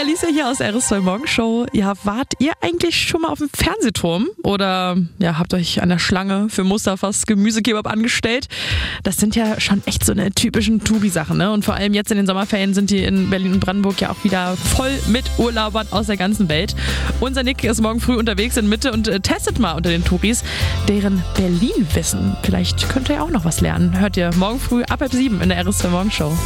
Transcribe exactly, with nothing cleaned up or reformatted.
Alicia hier aus der R S zwei Morgenshow. Ja, wart ihr eigentlich schon mal auf dem Fernsehturm? Oder ja, habt euch an der Schlange für Mustafas Gemüsekebab angestellt? Das sind ja schon echt so eine typischen Touri-Sachen, ne? Und vor allem jetzt in den Sommerferien sind die in Berlin und Brandenburg ja auch wieder voll mit Urlaubern aus der ganzen Welt. Unser Nick ist morgen früh unterwegs in Mitte und äh, testet mal unter den Touris deren Berlin-Wissen. Vielleicht könnt ihr ja auch noch was lernen. Hört ihr morgen früh ab halb sieben in der R S zwei Morgenshow.